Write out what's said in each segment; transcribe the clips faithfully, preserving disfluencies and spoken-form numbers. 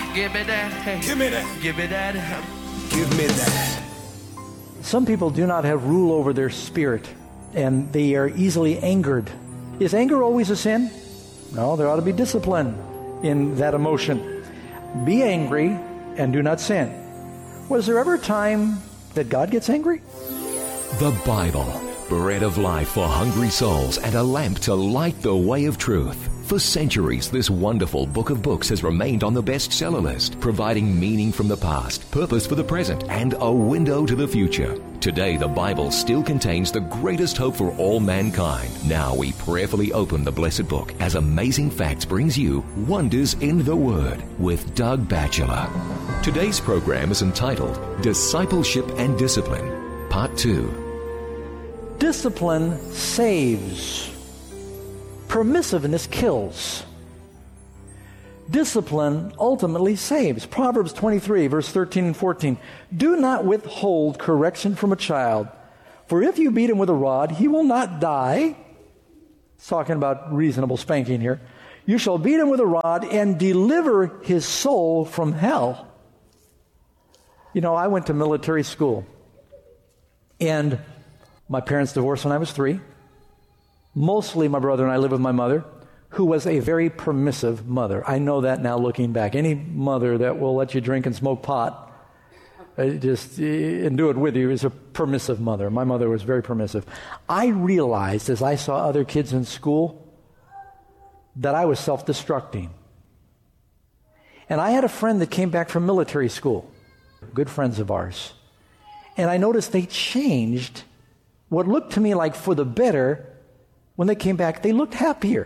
Give me that. Hey. Give me that. Give me that. Give me that. Some people do not have rule over their spirit, and they are easily angered. Is anger always a sin? No, there ought to be discipline in that emotion. Be angry and do not sin. Was there ever a time that God gets angry? The Bible, bread of life for hungry souls and a lamp to light the way of truth. For centuries, this wonderful book of books has remained on the bestseller list, providing meaning from the past, purpose for the present, and a window to the future. Today, the Bible still contains the greatest hope for all mankind. Now we prayerfully open the blessed book as Amazing Facts brings you Wonders in the Word with Doug Batchelor. Today's program is entitled Discipleship and Discipline, Part two. Discipline saves. Permissiveness kills. Discipline ultimately saves. Proverbs twenty-three, verse thirteen and fourteen. Do not withhold correction from a child, for if you beat him with a rod, he will not die. It's talking about reasonable spanking here. You shall beat him with a rod and deliver his soul from hell. You know, I went to military school, and my parents divorced when I was three. Mostly my brother and I lived with my mother, who was a very permissive mother. I know that now looking back. Any mother that will let you drink and smoke pot uh, just uh, and do it with you is a permissive mother. My mother was very permissive. I realized as I saw other kids in school that I was self-destructing. And I had a friend that came back from military school, good friends of ours. And I noticed they changed what looked to me like for the better. When they came back, they looked happier.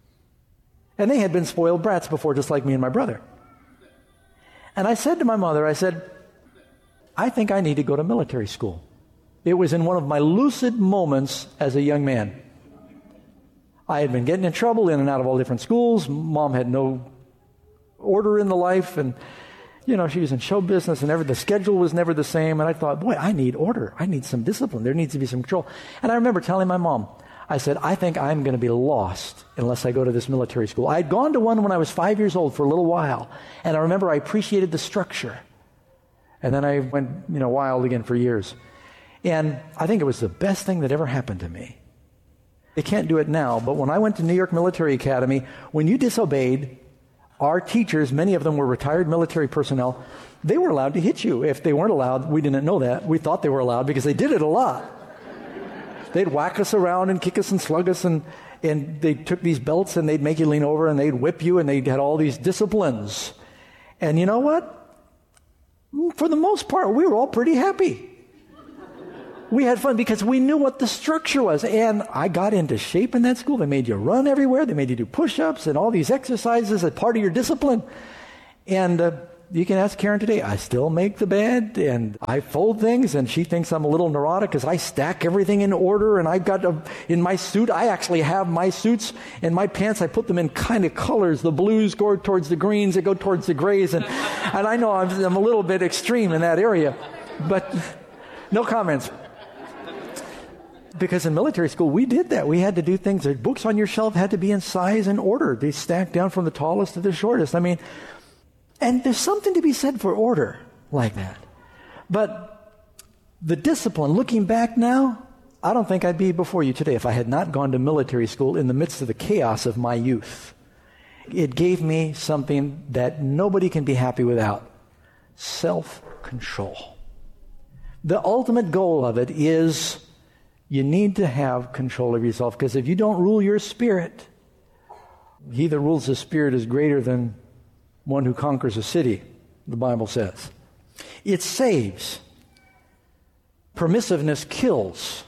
And they had been spoiled brats before, just like me and my brother. And I said to my mother, I said, I think I need to go to military school. It was in one of my lucid moments as a young man. I had been getting in trouble in and out of all different schools. Mom had no order in the life, and you know, she was in show business, and every, the schedule was never the same. And I thought, boy, I need order. I need some discipline. There needs to be some control. And I remember telling my mom, I said, I think I'm going to be lost unless I go to this military school. I had gone to one when I was five years old for a little while, and I remember I appreciated the structure. And then I went, you know, wild again for years. And I think it was the best thing that ever happened to me. They can't do it now, but when I went to New York Military Academy, when you disobeyed, our teachers, many of them were retired military personnel, they were allowed to hit you. If they weren't allowed, we didn't know that. We thought they were allowed because they did it a lot. They'd whack us around and kick us and slug us, and, and they took these belts and they'd make you lean over and they'd whip you, and they had all these disciplines. And you know what? For the most part, we were all pretty happy. We had fun because we knew what the structure was. And I got into shape in that school. They made you run everywhere. They made you do push-ups and all these exercises as part of your discipline. And uh, you can ask Karen today. I still make the bed, and I fold things, and she thinks I'm a little neurotic because I stack everything in order, and I've got a, in my suit, I actually have my suits and my pants, I put them in kind of colors. The blues go towards the greens, they go towards the grays, and, and I know I'm, I'm a little bit extreme in that area, but no comments. Because in military school, we did that. We had to do things. The books on your shelf had to be in size and order. They stacked down from the tallest to the shortest. I mean, and there's something to be said for order like that. But the discipline, looking back now, I don't think I'd be before you today if I had not gone to military school in the midst of the chaos of my youth. It gave me something that nobody can be happy without: self-control. The ultimate goal of it is you need to have control of yourself, because if you don't rule your spirit, he that rules the spirit is greater than one who conquers a city, the Bible says. It saves. Permissiveness kills.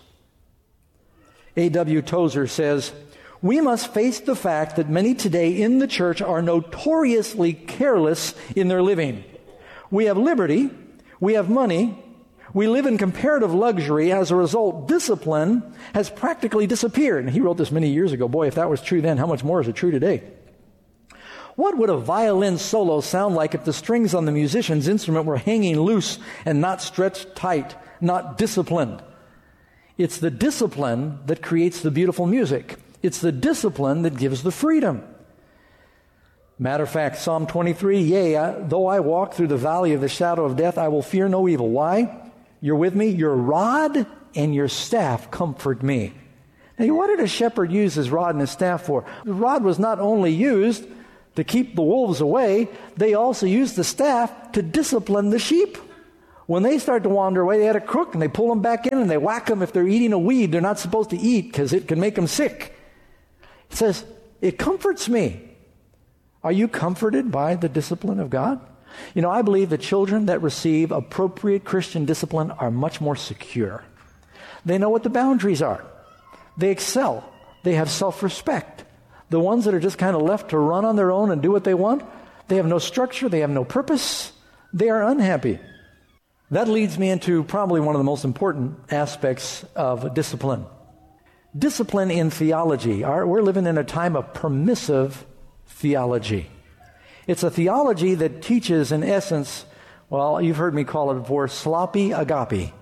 A W Tozer says, we must face the fact that many today in the church are notoriously careless in their living. We have liberty, we have money, we live in comparative luxury. As a result, discipline has practically disappeared. And he wrote this many years ago. Boy, if that was true then, how much more is it true today? What would a violin solo sound like if the strings on the musician's instrument were hanging loose and not stretched tight, not disciplined? It's the discipline that creates the beautiful music. It's the discipline that gives the freedom. Matter of fact, Psalm twenty-three, yea, I, though I walk through the valley of the shadow of death, I will fear no evil. Why? You're with me? Your rod and your staff comfort me. Now, what did a shepherd use his rod and his staff for? The rod was not only used to keep the wolves away, they also used the staff to discipline the sheep. When they start to wander away, they had a crook, and they pull them back in, and they whack them if they're eating a weed they're not supposed to eat because it can make them sick. It says, it comforts me. Are you comforted by the discipline of God? You know, I believe the children that receive appropriate Christian discipline are much more secure. They know what the boundaries are. They excel. They have self-respect. The ones that are just kind of left to run on their own and do what they want, they have no structure, they have no purpose, they are unhappy. That leads me into probably one of the most important aspects of discipline. Discipline in theology. Our, we're living in a time of permissive theology. It's a theology that teaches, in essence, well, you've heard me call it before, sloppy agape.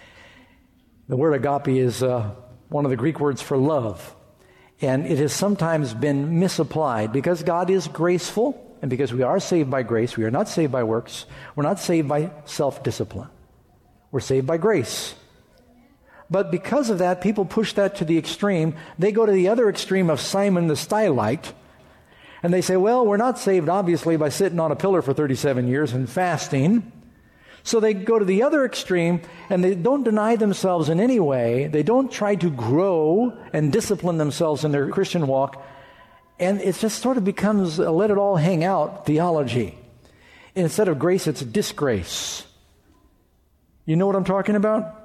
The word agape is uh, one of the Greek words for love. And it has sometimes been misapplied because God is graceful, and because we are saved by grace. We are not saved by works. We're not saved by self-discipline. We're saved by grace. But because of that, people push that to the extreme. They go to the other extreme of Simon the Stylite, and they say, well, we're not saved, obviously, by sitting on a pillar for thirty-seven years and fasting. So they go to the other extreme, and they don't deny themselves in any way. They don't try to grow and discipline themselves in their Christian walk. And it just sort of becomes a let it all hang out theology. Instead of grace, it's disgrace. You know what I'm talking about?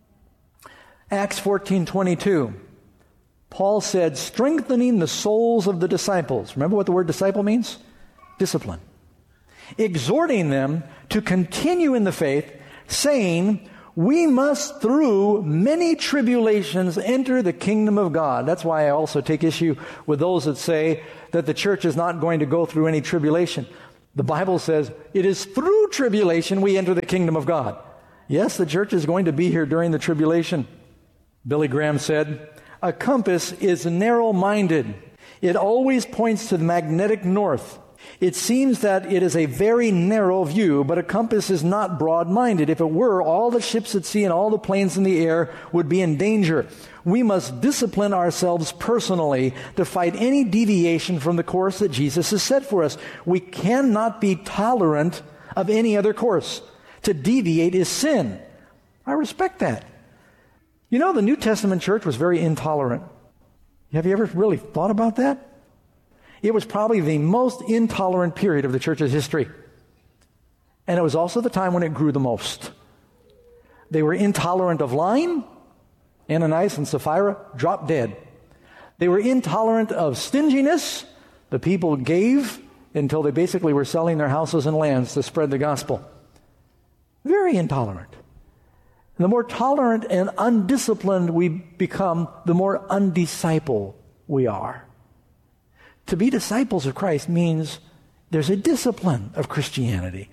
Acts fourteen twenty-two. Paul said, strengthening the souls of the disciples. Remember what the word disciple means? Discipline. Exhorting them to continue in the faith, saying, we must through many tribulations enter the kingdom of God. That's why I also take issue with those that say that the church is not going to go through any tribulation. The Bible says it is through tribulation we enter the kingdom of God. Yes, the church is going to be here during the tribulation. Billy Graham said, a compass is narrow-minded. It always points to the magnetic north. It seems that it is a very narrow view, but a compass is not broad-minded. If it were, all the ships at sea and all the planes in the air would be in danger. We must discipline ourselves personally to fight any deviation from the course that Jesus has set for us. We cannot be tolerant of any other course. To deviate is sin. I respect that. You know, the New Testament church was very intolerant. Have you ever really thought about that? It was probably the most intolerant period of the church's history. And it was also the time when it grew the most. They were intolerant of lying. Ananias and Sapphira dropped dead. They were intolerant of stinginess. The people gave until they basically were selling their houses and lands to spread the gospel. Very intolerant. And the more tolerant and undisciplined we become, the more undisciple we are. To be disciples of Christ means there's a discipline of Christianity.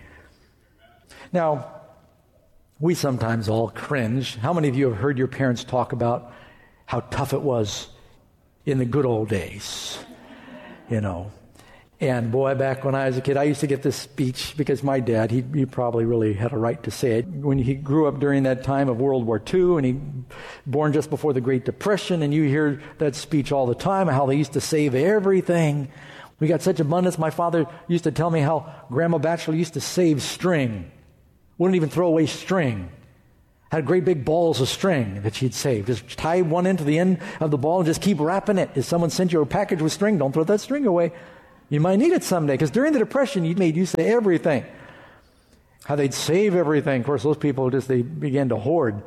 Now, we sometimes all cringe. How many of you have heard your parents talk about how tough it was in the good old days? You know. And boy, back when I was a kid, I used to get this speech because my dad, he, he probably really had a right to say it. When he grew up during that time of World War Two, and he born just before the Great Depression, and you hear that speech all the time, how they used to save everything. We got such abundance. My father used to tell me how Grandma Batchelor used to save string. Wouldn't even throw away string. Had great big balls of string that she'd save. Just tie one end to the end of the ball and just keep wrapping it. If someone sent you a package with string, don't throw that string away. You might need it someday, because during the Depression, you made use of everything. How they'd save everything. Of course, those people just, they began to hoard.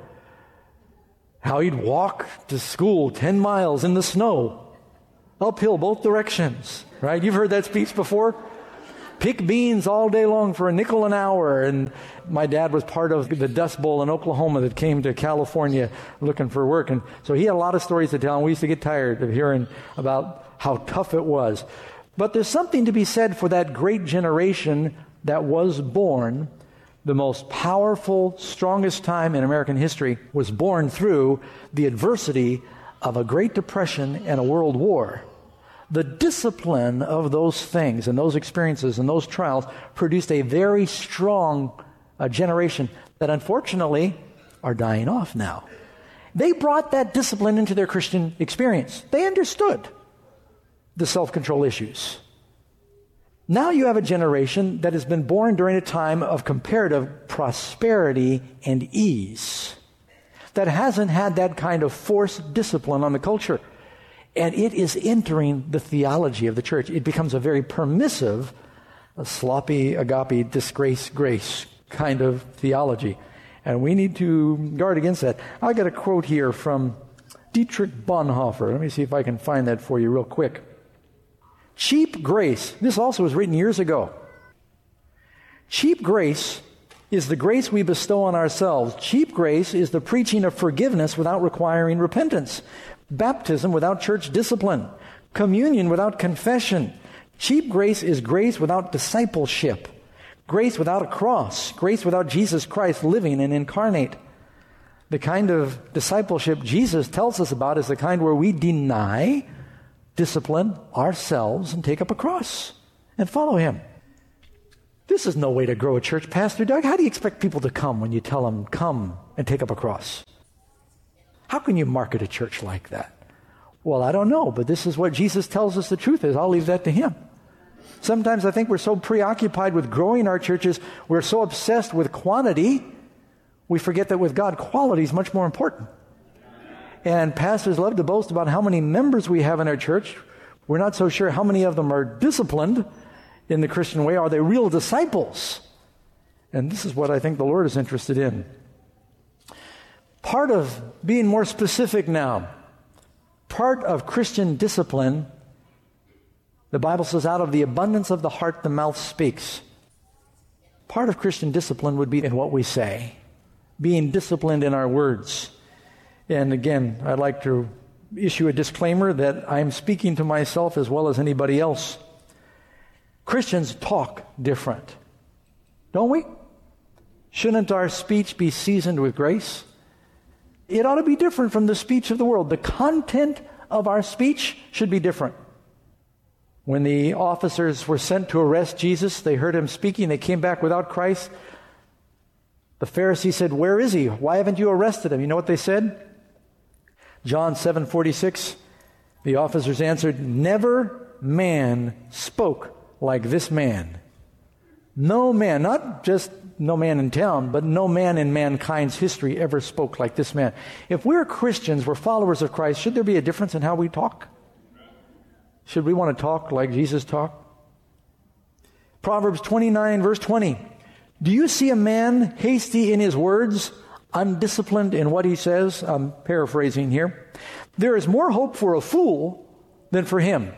How he'd walk to school ten miles in the snow, uphill both directions, right? You've heard that speech before? Pick beans all day long for a nickel an hour. And my dad was part of the Dust Bowl in Oklahoma that came to California looking for work. And so he had a lot of stories to tell, and we used to get tired of hearing about how tough it was. But there's something to be said for that great generation that was born. The most powerful, strongest time in American history was born through the adversity of a Great Depression and a world war. The discipline of those things and those experiences and those trials produced a very strong uh, generation that unfortunately are dying off now. They brought that discipline into their Christian experience. They understood the self-control issues. Now you have a generation that has been born during a time of comparative prosperity and ease, that hasn't had that kind of forced discipline on the culture. And it is entering the theology of the church. It becomes a very permissive, a sloppy, agape, disgrace, grace kind of theology. And we need to guard against that. I got a quote here from Dietrich Bonhoeffer. Let me see if I can find that for you real quick. Cheap grace, this also was written years ago. Cheap grace is the grace we bestow on ourselves. Cheap grace is the preaching of forgiveness without requiring repentance. Baptism without church discipline. Communion without confession. Cheap grace is grace without discipleship. Grace without a cross. Grace without Jesus Christ living and incarnate. The kind of discipleship Jesus tells us about is the kind where we deny, discipline ourselves, and take up a cross and follow Him. This is no way to grow a church, Pastor Doug. How do you expect people to come when you tell them, come and take up a cross? How can you market a church like that? Well, I don't know, but this is what Jesus tells us the truth is. I'll leave that to Him. Sometimes I think we're so preoccupied with growing our churches, we're so obsessed with quantity, we forget that with God, quality is much more important. And pastors love to boast about how many members we have in our church. We're not so sure how many of them are disciplined in the Christian way. Are they real disciples? And this is what I think the Lord is interested in. Part of being more specific now, part of Christian discipline, the Bible says, out of the abundance of the heart, the mouth speaks. Part of Christian discipline would be in what we say, being disciplined in our words. And again, I'd like to issue a disclaimer that I'm speaking to myself as well as anybody else. Christians talk different, don't we? Shouldn't our speech be seasoned with grace? It ought to be different from the speech of the world. The content of our speech should be different. When the officers were sent to arrest Jesus, they heard Him speaking. They came back without Christ. The Pharisee said, "Where is He? Why haven't you arrested Him?" You know what they said? John seven forty-six, the officers answered, "Never man spoke like this man." No man, not just no man in town, but no man in mankind's history ever spoke like this man. If we're Christians, we're followers of Christ, should there be a difference in how we talk? Should we want to talk like Jesus talked? Proverbs twenty-nine, verse twenty. Do you see a man hasty in his words, undisciplined in what he says? I'm paraphrasing here. There is more hope for a fool than for him.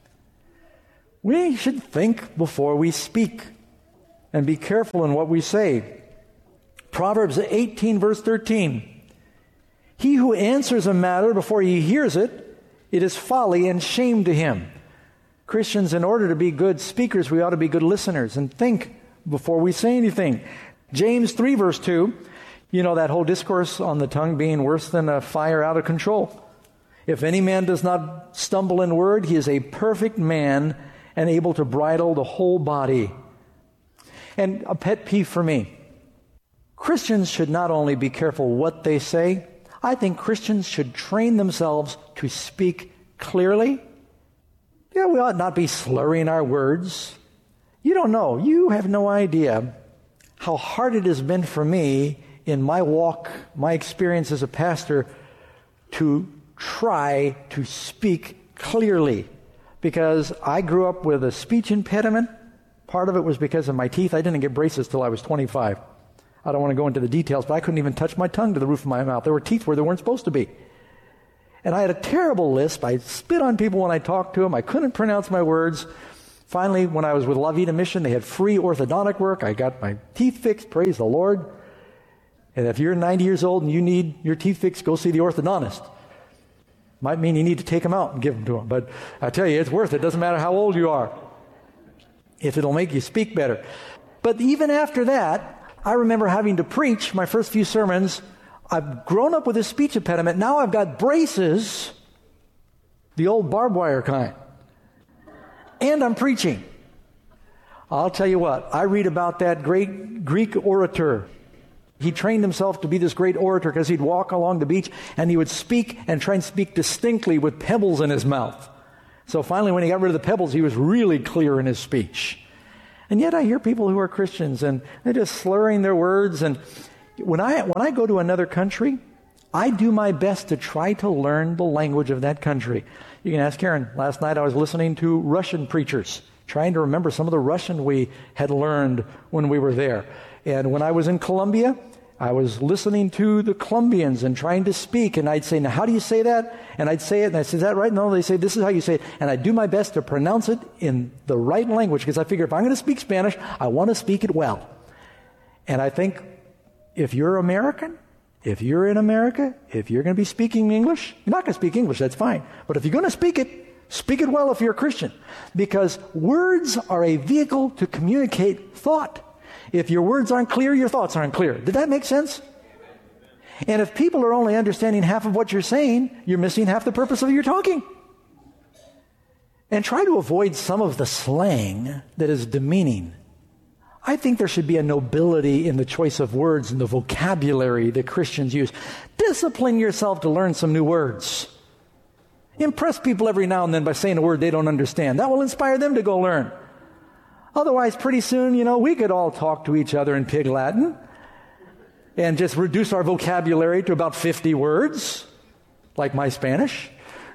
We should think before we speak and be careful in what we say. Proverbs eighteen, verse thirteen. He who answers a matter before he hears it, it is folly and shame to him. Christians, in order to be good speakers, we ought to be good listeners and think before we say anything. James three, verse two, you know that whole discourse on the tongue being worse than a fire out of control. If any man does not stumble in word, he is a perfect man and able to bridle the whole body. And a pet peeve for me, Christians should not only be careful what they say, I think Christians should train themselves to speak clearly. Yeah, we ought not be slurring our words. You don't know. You have no idea how hard it has been for me in my walk, my experience as a pastor, to try to speak clearly. Because I grew up with a speech impediment. Part of it was because of my teeth. I didn't get braces till I was twenty-five. I don't want to go into the details, but I couldn't even touch my tongue to the roof of my mouth. There were teeth where they weren't supposed to be. And I had a terrible lisp. I spit on people when I talked to them. I couldn't pronounce my words. Finally, when I was with La Vida Mission, they had free orthodontic work. I got my teeth fixed, praise the Lord. And if you're ninety years old and you need your teeth fixed, go see the orthodontist. Might mean you need to take them out and give them to them. But I tell you, it's worth it. It doesn't matter how old you are, if it'll make you speak better. But even after that, I remember having to preach my first few sermons. I've grown up with a speech impediment. Now I've got braces, the old barbed wire kind. and I'm preaching. I'll tell you what, I read about that great Greek orator. He trained himself to be this great orator because he'd walk along the beach and he would speak and try and speak distinctly with pebbles in his mouth. So finally, when he got rid of the pebbles, he was really clear in his speech. And yet I hear people who are Christians and they're just slurring their words. And when I when I go to another country, I do my best to try to learn the language of that country. You can ask Karen. Last night I was listening to Russian preachers, trying to remember some of the Russian we had learned when we were there. And when I was in Colombia, I was listening to the Colombians and trying to speak. And I'd say, now, how do you say that? And I'd say it, and I say, is that right? No, they say, this is how you say it. And I do my best to pronounce it in the right language, because I figure if I'm going to speak Spanish, I want to speak it well. And I think if you're American, if you're in America, if you're going to be speaking English, you're not going to speak English, that's fine. But if you're going to speak it, speak it well if you're a Christian. Because words are a vehicle to communicate thought. If your words aren't clear, your thoughts aren't clear. Did that make sense? And if people are only understanding half of what you're saying, you're missing half the purpose of your talking. And try to avoid some of the slang that is demeaning. I think there should be a nobility in the choice of words and the vocabulary that Christians use. Discipline yourself to learn some new words. Impress people every now and then by saying a word they don't understand. That will inspire them to go learn. Otherwise, pretty soon, you know, we could all talk to each other in Pig Latin and just reduce our vocabulary to about fifty words, like my Spanish.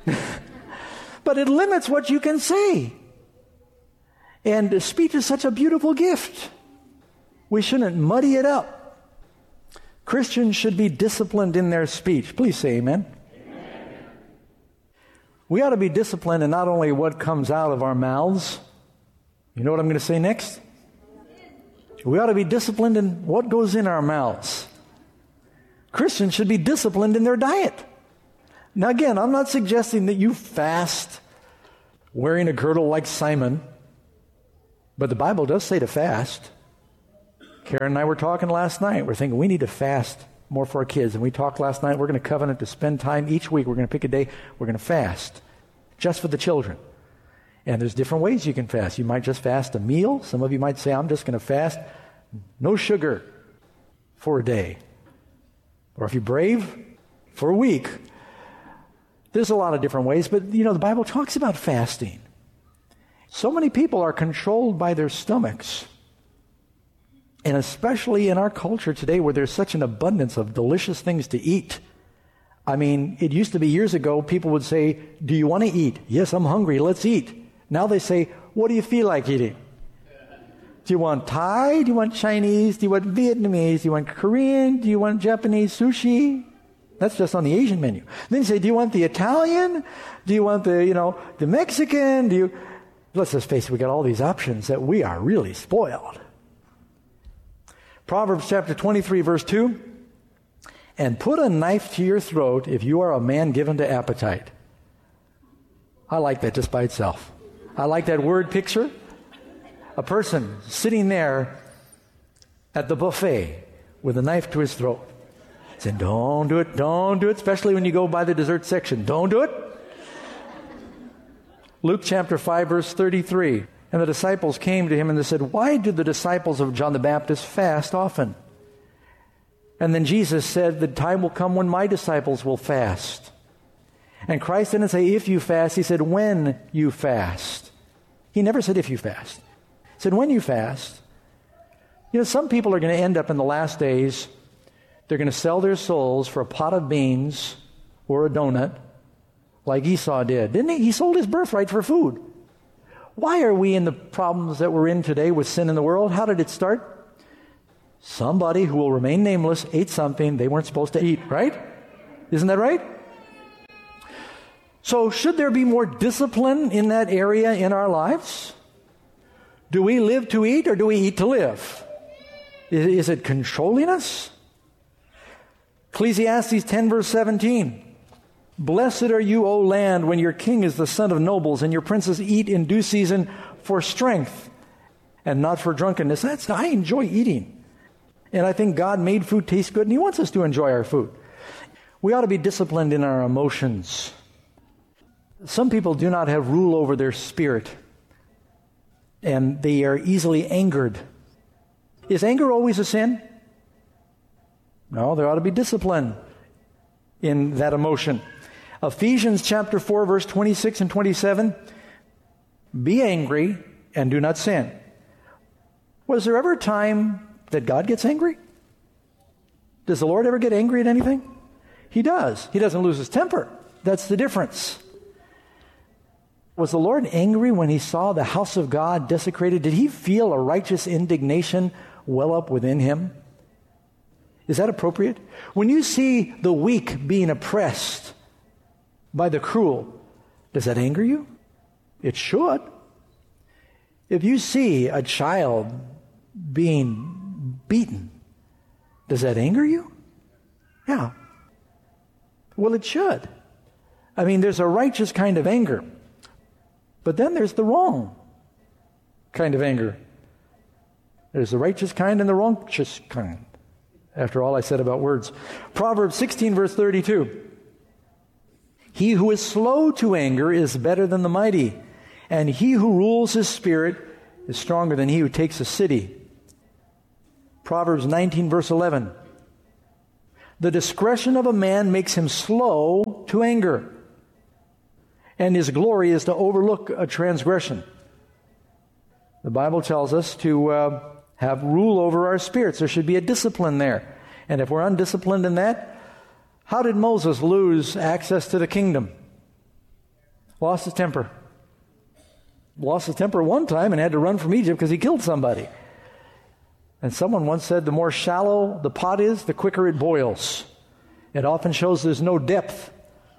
But it limits what you can say. And speech is such a beautiful gift. We shouldn't muddy it up. Christians should be disciplined in their speech. Please say amen. Amen. We ought to be disciplined in not only what comes out of our mouths. You know what I'm going to say next? We ought to be disciplined in what goes in our mouths. Christians should be disciplined in their diet. Now again, I'm not suggesting that you fast wearing a girdle like Simon, but the Bible does say to fast. Karen and I were talking last night. We're thinking we need to fast more for our kids. And we talked last night, we're going to covenant to spend time each week. We're going to pick a day, we're going to fast just for the children. And there's different ways you can fast. You might just fast a meal. Some of you might say, I'm just going to fast no sugar for a day. Or if you're brave, for a week. There's a lot of different ways, but you know, the Bible talks about fasting. So many people are controlled by their stomachs. And especially in our culture today where there's such an abundance of delicious things to eat. I mean, it used to be years ago, people would say, do you want to eat? Yes, I'm hungry, let's eat. Now they say, what do you feel like eating? Do you want Thai? Do you want Chinese? Do you want Vietnamese? Do you want Korean? Do you want Japanese sushi? That's just on the Asian menu. Then you say, do you want the Italian? Do you want the, you know, the Mexican? Do you... Let's just face it, we got all these options that we are really spoiled. Proverbs chapter twenty-three, verse two. And put a knife to your throat if you are a man given to appetite. I like that just by itself. I like that word picture. A person sitting there at the buffet with a knife to his throat. Saying, don't do it, don't do it, especially when you go by the dessert section. Don't do it. Luke chapter five, verse thirty-three. And the disciples came to him and they said, why do the disciples of John the Baptist fast often? And then Jesus said, the time will come when my disciples will fast. And Christ didn't say, if you fast. He said, when you fast. He never said, if you fast. He said, when you fast. You know, some people are going to end up in the last days, they're going to sell their souls for a pot of beans or a donut, like Esau did. Didn't he? He sold his birthright for food. Why are we in the problems that we're in today with sin in the world? How did it start? Somebody who will remain nameless ate something they weren't supposed to eat, right? Isn't that right? So should there be more discipline in that area in our lives? Do we live to eat or do we eat to live? Is, is it controlling us? Ecclesiastes ten, verse seventeen. Blessed are you, O land, when your king is the son of nobles and your princes eat in due season for strength and not for drunkenness. That's, I enjoy eating. And I think God made food taste good and He wants us to enjoy our food. We ought to be disciplined in our emotions. Some people do not have rule over their spirit. and they are easily angered. Is anger always a sin? No, there ought to be discipline in that emotion. Ephesians chapter four, verse twenty-six and twenty-seven, be angry and do not sin. Was there ever a time that God gets angry? Does the Lord ever get angry at anything? He does. He doesn't lose his temper. That's the difference. Was the Lord angry when he saw the house of God desecrated? Did he feel a righteous indignation well up within him? Is that appropriate? When you see the weak being oppressed by the cruel, does that anger you? It should. If you see a child being beaten, does that anger you? Yeah. Well, it should. I mean, there's a righteous kind of anger. But then there's the wrong kind of anger. There's the righteous kind and the wrongous kind. After all I said about words. Proverbs sixteen, verse thirty-two. He who is slow to anger is better than the mighty, and he who rules his spirit is stronger than he who takes a city. Proverbs nineteen, verse eleven. The discretion of a man makes him slow to anger, and his glory is to overlook a transgression. The Bible tells us to uh, have rule over our spirits. There should be a discipline there. And if we're undisciplined in that, how did Moses lose access to the kingdom? Lost his temper. Lost his temper one time and had to run from Egypt because he killed somebody. And someone once said, the more shallow the pot is, the quicker it boils. It often shows there's no depth.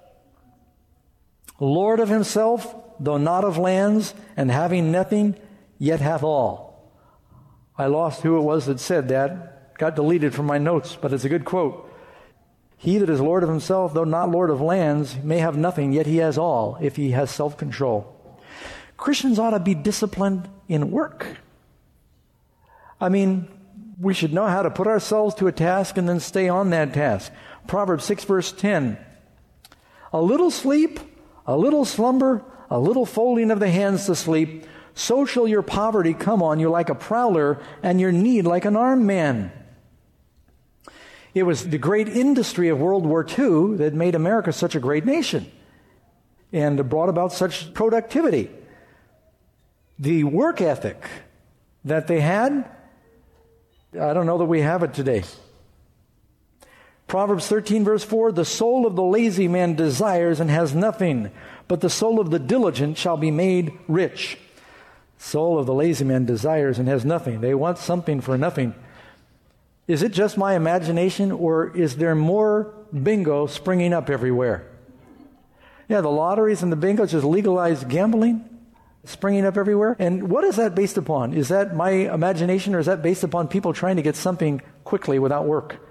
Lord of himself, though not of lands, and having nothing, yet hath all. I lost who it was that said that. Got deleted from my notes, but it's a good quote. He that is Lord of himself, though not Lord of lands, may have nothing, yet he has all, if he has self-control. Christians ought to be disciplined in work. I mean, we should know how to put ourselves to a task and then stay on that task. Proverbs six, verse ten. A little sleep, a little slumber, a little folding of the hands to sleep, so shall your poverty come on you like a prowler, and your need like an armed man. It was the great industry of World War Two that made America such a great nation and brought about such productivity. The work ethic that they had, I don't know that we have it today. Proverbs thirteen, verse four, the soul of the lazy man desires and has nothing, but the soul of the diligent shall be made rich. Soul of the lazy man desires and has nothing. They want something for nothing. Is it just my imagination, or is there more bingo springing up everywhere? Yeah, the lotteries and the bingos, just legalized gambling springing up everywhere. And what is that based upon? Is that my imagination, or is that based upon people trying to get something quickly without work?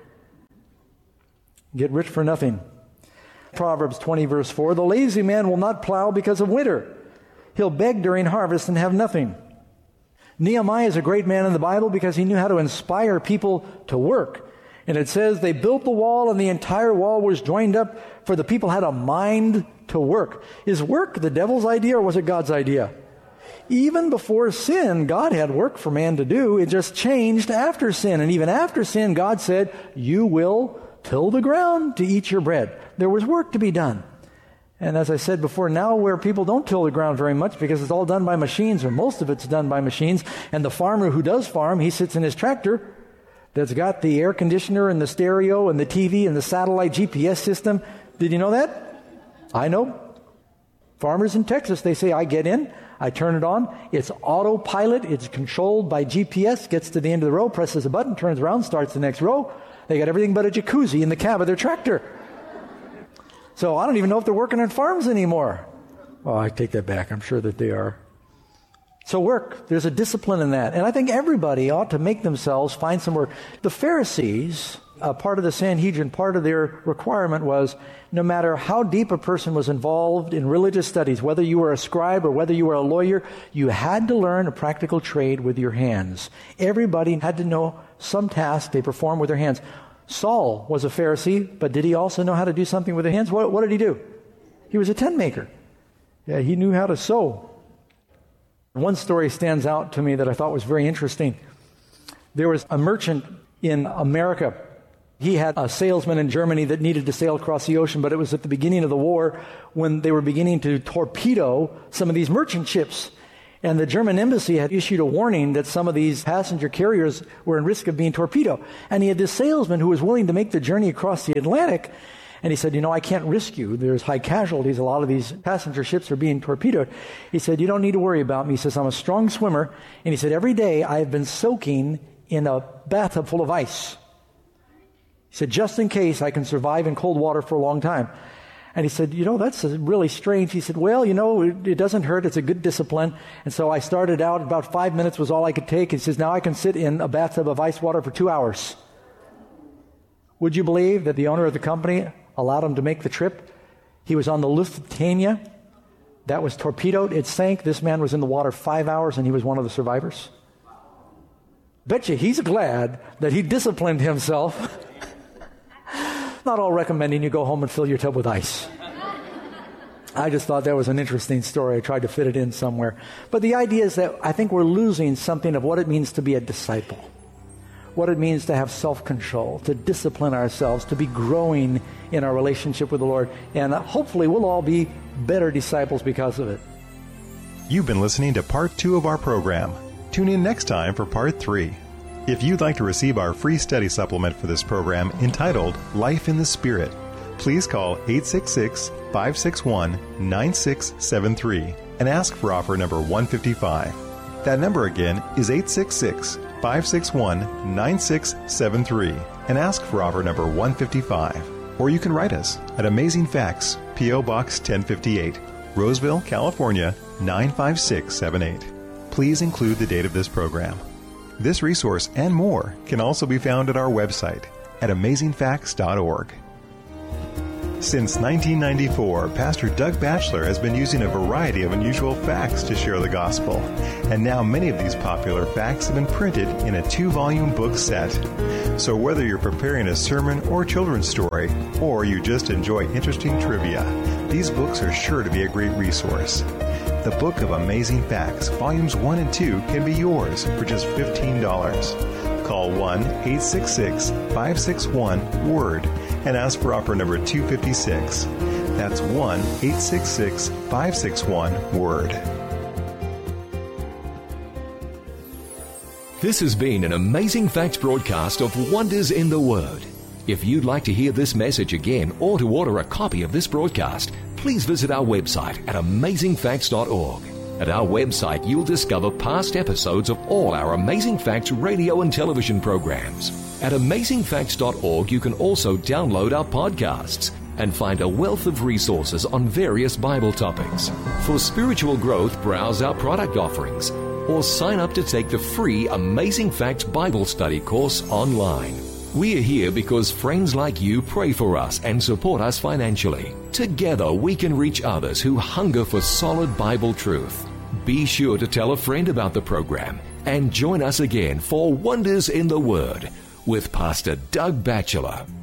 Get rich for nothing. Proverbs twenty, verse four, the lazy man will not plow because of winter. He'll beg during harvest and have nothing. Nehemiah is a great man in the Bible because he knew how to inspire people to work. And it says they built the wall and the entire wall was joined up, for the people had a mind to work. Is work the devil's idea, or was it God's idea? Even before sin, God had work for man to do. It just changed after sin. And even after sin, God said, you will till the ground to eat your bread. There was work to be done. And as I said before, now where people don't till the ground very much because it's all done by machines, or most of it's done by machines, and the farmer who does farm, he sits in his tractor that's got the air conditioner and the stereo and the T V and the satellite G P S system. Did you know that? I know. Farmers in Texas, they say, I get in, I turn it on, it's autopilot, it's controlled by G P S, gets to the end of the row, presses a button, turns around, starts the next row. They got everything but a jacuzzi in the cab of their tractor. So I don't even know if they're working on farms anymore. Oh, I take that back. I'm sure that they are. So work, there's a discipline in that. And I think everybody ought to make themselves find some work. The Pharisees, a part of the Sanhedrin, part of their requirement was no matter how deep a person was involved in religious studies, whether you were a scribe or whether you were a lawyer, you had to learn a practical trade with your hands. Everybody had to know some task they performed with their hands. Saul was a Pharisee, but did he also know how to do something with his hands? What, what did he do? He was a tent maker. Yeah, he knew how to sew. One story stands out to me that I thought was very interesting. There was a merchant in America. He had a salesman in Germany that needed to sail across the ocean, but it was at the beginning of the war when they were beginning to torpedo some of these merchant ships. And the German embassy had issued a warning that some of these passenger carriers were in risk of being torpedoed. And he had this salesman who was willing to make the journey across the Atlantic. And he said, you know, I can't risk you. There's high casualties. A lot of these passenger ships are being torpedoed. He said, you don't need to worry about me. He says, I'm a strong swimmer. And he said, every day I have been soaking in a bathtub full of ice. He said, just in case I can survive in cold water for a long time. And he said, you know, that's really strange. He said, well, you know, it, it doesn't hurt. It's a good discipline. And so I started out, about five minutes was all I could take. He says, now I can sit in a bathtub of ice water for two hours. Would you believe that the owner of the company allowed him to make the trip? He was on the Lusitania. That was torpedoed. It sank. This man was in the water five hours, and he was one of the survivors. Bet you he's glad that he disciplined himself. Not all recommending you go home and fill your tub with ice. I just thought that was an interesting story. I tried to fit it in somewhere. But the idea is that I think we're losing something of what it means to be a disciple, what it means to have self-control, to discipline ourselves, to be growing in our relationship with the Lord. And hopefully we'll all be better disciples because of it. You've been listening to part two of our program. Tune in next time for part three. If you'd like to receive our free study supplement for this program entitled Life in the Spirit, please call eight six six, five six one, nine six seven three and ask for offer number one fifty-five. That number again is eight six six, five six one, nine six seven three and ask for offer number one fifty-five. Or you can write us at Amazing Facts, P O. Box ten fifty-eight, Roseville, California, nine five six seven eight. Please include the date of this program. This resource and more can also be found at our website at amazing facts dot org. Since nineteen ninety-four, Pastor Doug Batchelor has been using a variety of unusual facts to share the gospel. And now many of these popular facts have been printed in a two-volume book set. So whether you're preparing a sermon or children's story, or you just enjoy interesting trivia, these books are sure to be a great resource. The Book of Amazing Facts, Volumes one and two, can be yours for just fifteen dollars. Call one eight six six, five six one, W O R D and ask for offer number two fifty-six. That's one eight six six, five six one, W O R D. This has been an Amazing Facts broadcast of Wonders in the Word. If you'd like to hear this message again or to order a copy of this broadcast, please visit our website at amazing facts dot org. At our website, you'll discover past episodes of all our Amazing Facts radio and television programs. At amazing facts dot org, you can also download our podcasts and find a wealth of resources on various Bible topics. For spiritual growth, browse our product offerings or sign up to take the free Amazing Facts Bible Study course online. We are here because friends like you pray for us and support us financially. Together, we can reach others who hunger for solid Bible truth. Be sure to tell a friend about the program and join us again for Wonders in the Word with Pastor Doug Batchelor.